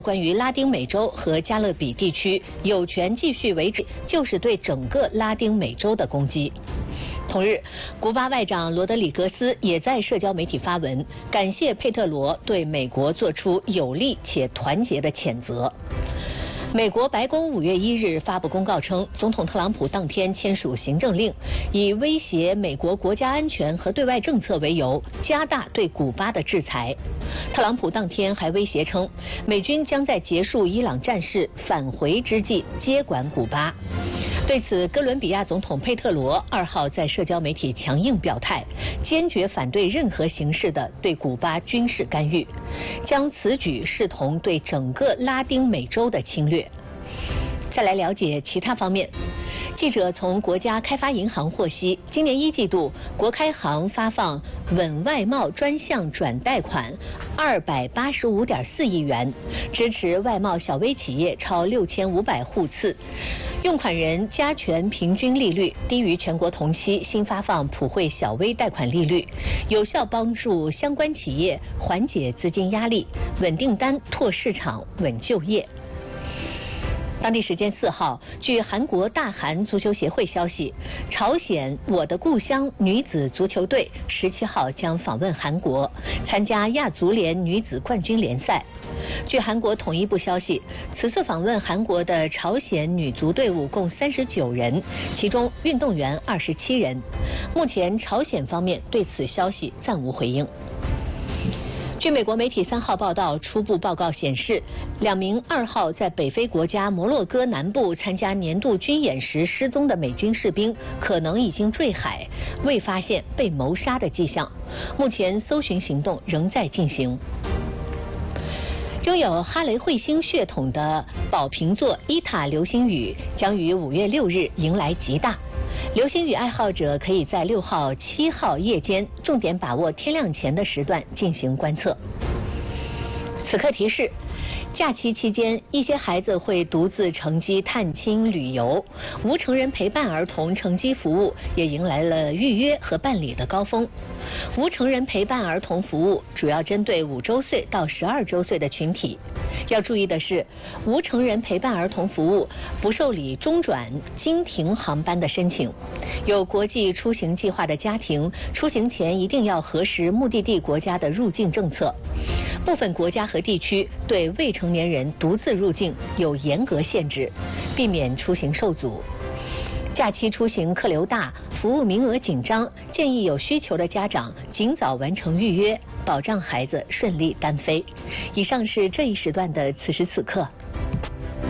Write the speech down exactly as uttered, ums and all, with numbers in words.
关于拉丁美洲和加勒比地区有权继续维持，就是对整个拉丁美洲的攻击。同日，古巴外长罗德里格斯也在社交媒体发文，感谢佩特罗对美国做出有力且团结的谴责。美国白宫五月一日发布公告称，总统特朗普当天签署行政令，以威胁美国国家安全和对外政策为由，加大对古巴的制裁。特朗普当天还威胁称，美军将在结束伊朗战事返回之际接管古巴。对此，哥伦比亚总统佩特罗二号在社交媒体强硬表态，坚决反对任何形式的对古巴军事干预，将此举视同对整个拉丁美洲的侵略。再来了解其他方面。记者从国家开发银行获悉，今年一季度，国开行发放稳外贸专项转贷款二百八十五点四亿元，支持外贸小微企业超六千五百户次，用款人加权平均利率低于全国同期新发放普惠小微贷款利率，有效帮助相关企业缓解资金压力，稳订单、拓市场、稳就业。当地时间四号，据韩国大韩足球协会消息，朝鲜我的故乡女子足球队十七号将访问韩国，参加亚足联女子冠军联赛。据韩国统一部消息，此次访问韩国的朝鲜女足队伍共三十九人，其中运动员二十七人。目前朝鲜方面对此消息暂无回应。据美国媒体三号报道，初步报告显示，两名二号在北非国家摩洛哥南部参加年度军演时失踪的美军士兵可能已经坠海，未发现被谋杀的迹象。目前搜寻行动仍在进行。拥有哈雷彗星血统的宝瓶座伊塔流星雨将于五月六日迎来极大。流星雨爱好者可以在六号、七号夜间重点把握天亮前的时段进行观测。此刻提示：假期期间，一些孩子会独自乘机探亲旅游，无成人陪伴儿童乘机服务也迎来了预约和办理的高峰。无成人陪伴儿童服务主要针对五周岁到十二周岁的群体。要注意的是，无成人陪伴儿童服务不受理中转、经停航班的申请。有国际出行计划的家庭，出行前一定要核实目的地国家的入境政策。部分国家和地区对未成年人独自入境有严格限制，避免出行受阻。假期出行客流大，服务名额紧张，建议有需求的家长尽早完成预约，保障孩子顺利单飞。以上是这一时段的此时此刻。